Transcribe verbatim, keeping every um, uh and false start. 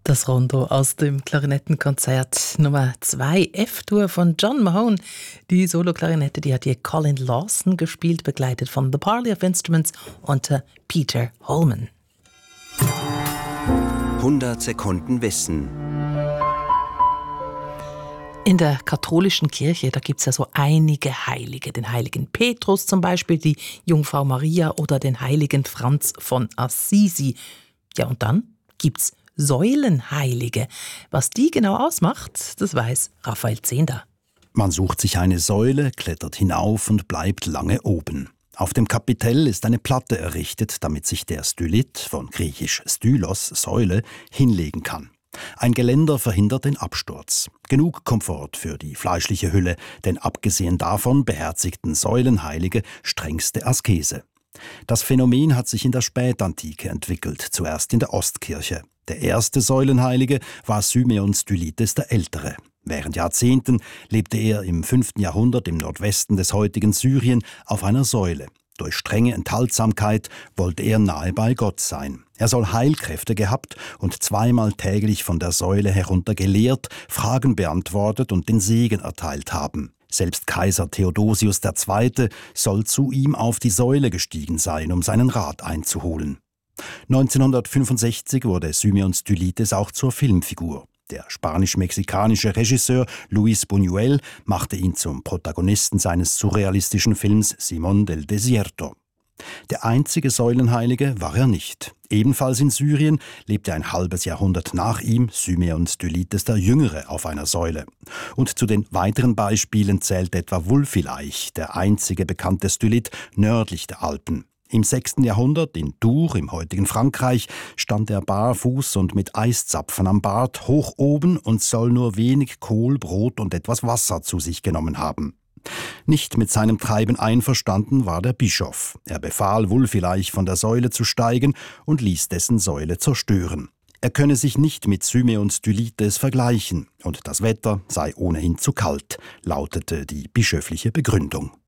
Das Rondo aus dem Klarinettenkonzert Nummer zwei, F-Dur von John Mahone. Die Solo-Klarinette, die hat hier Colin Lawson gespielt, begleitet von The Parley of Instruments unter Peter Holman. hundert Sekunden Wissen. In der katholischen Kirche, da gibt es ja so einige Heilige. Den heiligen Petrus zum Beispiel, die Jungfrau Maria oder den heiligen Franz von Assisi. Ja, und dann gibt's Säulenheilige. Was die genau ausmacht, das weiß Raphael Zehnder. Man sucht sich eine Säule, klettert hinauf und bleibt lange oben. Auf dem Kapitell ist eine Platte errichtet, damit sich der Stylith, von griechisch Stylos, Säule, hinlegen kann. Ein Geländer verhindert den Absturz. Genug Komfort für die fleischliche Hülle, denn abgesehen davon beherzigten Säulenheilige strengste Askese. Das Phänomen hat sich in der Spätantike entwickelt, zuerst in der Ostkirche. Der erste Säulenheilige war Symeon Stylites der Ältere. Während Jahrzehnten lebte er im fünften Jahrhundert im Nordwesten des heutigen Syrien auf einer Säule. Durch strenge Enthaltsamkeit wollte er nahe bei Gott sein. Er soll Heilkräfte gehabt und zweimal täglich von der Säule herunter gelehrt, Fragen beantwortet und den Segen erteilt haben. Selbst Kaiser Theodosius der Zweite soll zu ihm auf die Säule gestiegen sein, um seinen Rat einzuholen. neunzehnhundertfünfundsechzig wurde Symeon Stylites auch zur Filmfigur. Der spanisch-mexikanische Regisseur Luis Buñuel machte ihn zum Protagonisten seines surrealistischen Films Simón del Desierto. Der einzige Säulenheilige war er nicht. Ebenfalls in Syrien lebte ein halbes Jahrhundert nach ihm Symeon Stylites der Jüngere auf einer Säule. Und zu den weiteren Beispielen zählt etwa Wulfilaich, der einzige bekannte Stylith nördlich der Alpen. Im sechsten Jahrhundert in Tours im heutigen Frankreich stand er barfuß und mit Eiszapfen am Bart hoch oben und soll nur wenig Kohl, Brot und etwas Wasser zu sich genommen haben. Nicht mit seinem Treiben einverstanden war der Bischof. Er befahl Wulfilaich von der Säule zu steigen und ließ dessen Säule zerstören. Er könne sich nicht mit Symeon Stylites vergleichen und das Wetter sei ohnehin zu kalt, lautete die bischöfliche Begründung.